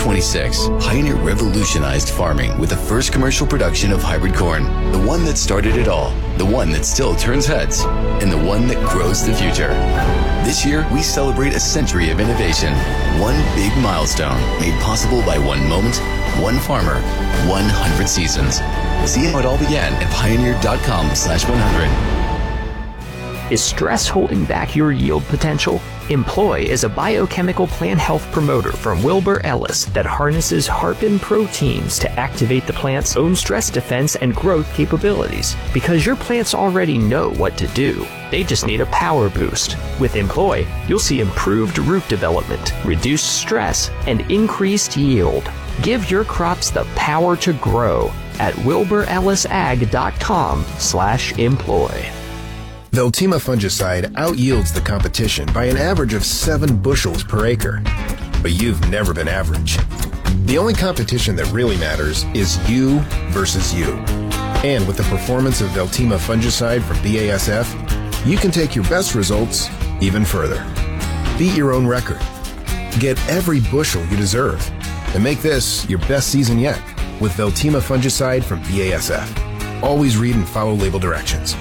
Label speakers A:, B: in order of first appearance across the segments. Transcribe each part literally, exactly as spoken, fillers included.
A: twenty-six, Pioneer revolutionized farming with the first commercial production of hybrid corn. The one that started it all, the one that still turns heads, and the one that grows the future. This year, we celebrate a century of innovation. One big milestone made possible by one moment, one farmer, one hundred seasons. See how it all began at pioneer.com slash 100.
B: Is stress holding back your yield potential? Employ is a biochemical plant health promoter from Wilbur Ellis that harnesses harpin proteins to activate the plant's own stress defense and growth capabilities. Because your plants already know what to do, they just need a power boost. With Employ, you'll see improved root development, reduced stress, and increased yield. Give your crops the power to grow at wilbur ellis ag dot com slash employ.
C: Veltima fungicide out-yields the competition by an average of seven bushels per acre. But you've never been average. The only competition that really matters is you versus you. And with the performance of Veltima fungicide from B A S F, you can take your best results even further. Beat your own record. Get every bushel you deserve. And make this your best season yet with Veltima fungicide from B A S F. Always read and follow label directions.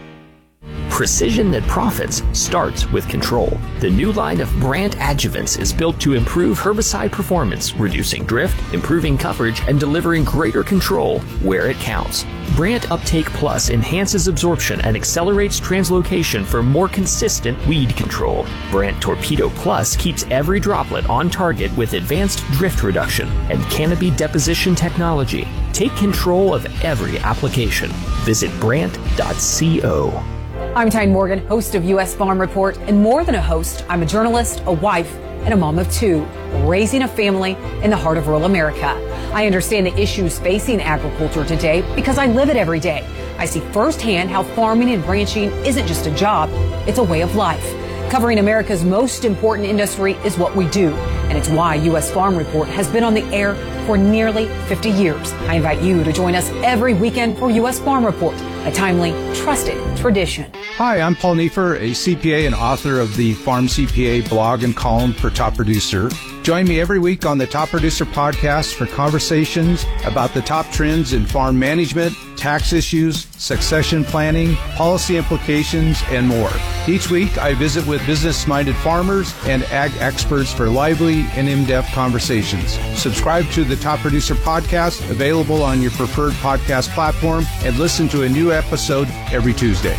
B: Precision that profits starts with control. The new line of Brandt adjuvants is built to improve herbicide performance, reducing drift, improving coverage, and delivering greater control where it counts. Brandt Uptake Plus enhances absorption and accelerates translocation for more consistent weed control. Brandt Torpedo Plus keeps every droplet on target with advanced drift reduction and canopy deposition technology. Take control of every application. Visit brandt dot co.
D: I'm Tyne Morgan, host of U S Farm Report, and more than a host, I'm a journalist, a wife, and a mom of two, raising a family in the heart of rural America. I understand the issues facing agriculture today because I live it every day. I see firsthand how farming and ranching isn't just a job, it's a way of life. Covering America's most important industry is what we do, and it's why U S Farm Report has been on the air for nearly fifty years. I invite you to join us every weekend for U S Farm Report, a timely, trusted tradition.
E: Hi, I'm Paul Neiffer, a C P A and author of the Farm C P A blog and column for Top Producer. Join me every week on the Top Producer podcast for conversations about the top trends in farm management, tax issues, succession planning, policy implications, and more. Each week, I visit with business-minded farmers and ag experts for lively and in-depth conversations. Subscribe to the Top Producer podcast, available on your preferred podcast platform, and listen to a new episode every Tuesday.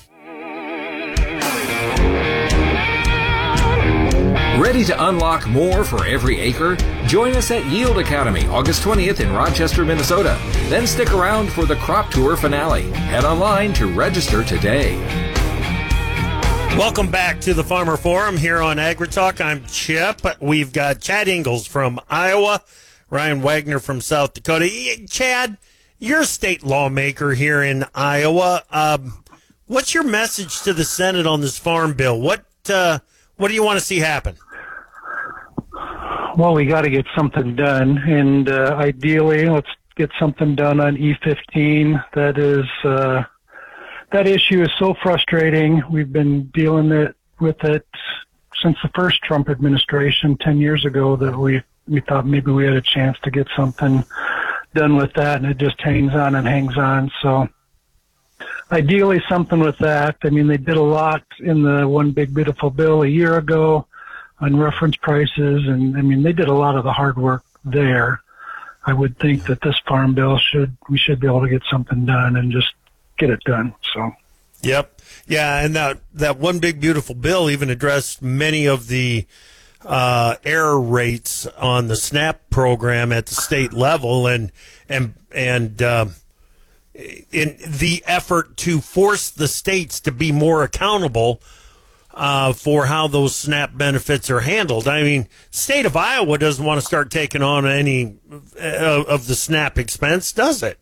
F: Ready to unlock more for every acre? Join us at Yield Academy August twentieth in Rochester, Minnesota. Then stick around for the Crop Tour finale. Head online to register today.
G: Welcome back to the Farmer Forum here on AgriTalk. I'm Chip. We've got Chad Ingalls from Iowa, Ryan Wagner from South Dakota. Chad, you're a state lawmaker here in Iowa. Um, what's your message to the Senate on this farm bill? What uh, what do you want to see happen?
H: Well, we got to get something done, and uh, ideally, let's get something done on E fifteen. That is, uh, that issue is so frustrating. We've been dealing it, with it since the first Trump administration ten years ago. That we we thought maybe we had a chance to get something done with that, and it just hangs on and hangs on. So, ideally, something with that. I mean, they did a lot in the One Big Beautiful Bill a year ago on reference prices, and I mean, they did a lot of the hard work there. I would think that this farm bill should, we should be able to get something done and just get it done. So,
G: yep, yeah, and that that One Big Beautiful Bill even addressed many of the uh, error rates on the SNAP program at the state level, and and and uh, in the effort to force the states to be more accountable Uh, for how those SNAP benefits are handled. I mean, state of Iowa doesn't want to start taking on any uh, of the SNAP expense, does it?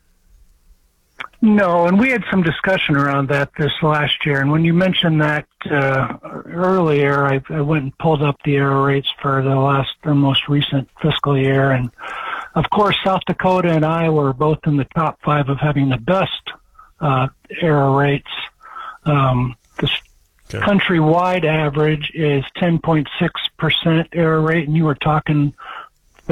H: No, and we had some discussion around that this last year. And when you mentioned that uh, earlier, I, I went and pulled up the error rates for the last, the most recent fiscal year. And of course, South Dakota and Iowa are both in the top five of having the best uh, error rates. Um, the Okay. Countrywide average is ten point six percent error rate, and you were talking